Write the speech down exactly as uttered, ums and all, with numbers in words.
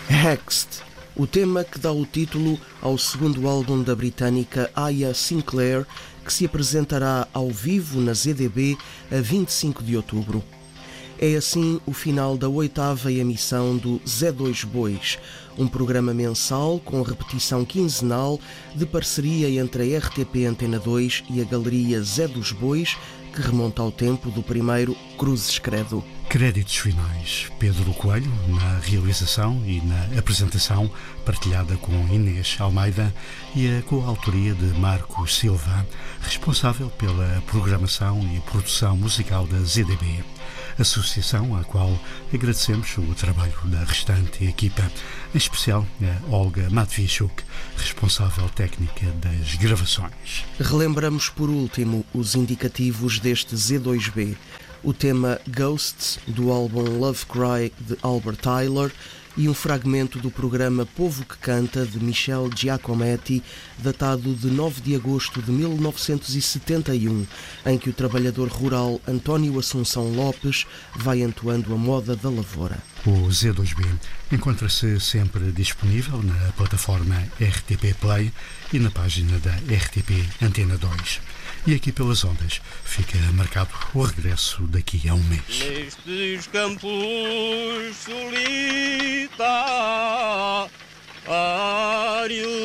Hexed, o tema que dá o título ao segundo álbum da britânica Aya Sinclair, que se apresentará ao vivo na Z D B a vinte e cinco de outubro. É assim o final da oitava emissão do Zé dois Bois, um programa mensal com repetição quinzenal de parceria entre a R T P Antena dois e a Galeria Zé dos Bois, que remonta ao tempo do primeiro Cruzes Credo. Créditos finais: Pedro Coelho na realização e na apresentação, partilhada com Inês Almeida, e a coautoria de Marcos Silva, responsável pela programação e produção musical da Z D B, associação à qual agradecemos o trabalho da restante equipa, em especial a Olga Matvichuk, responsável técnica das gravações. Relembramos por último os indicativos deste Z dois B. O tema Ghosts, do álbum Love Cry, de Albert Tyler, e um fragmento do programa Povo que Canta, de Michel Giacometti, datado de nove de agosto de mil novecentos e setenta e um, em que o trabalhador rural António Assunção Lopes vai entoando a moda da lavoura. O Z dois B encontra-se sempre disponível na plataforma R T P Play e na página da R T P Antena dois. E aqui pelas ondas fica marcado o regresso daqui a um mês. Nestes campos solitários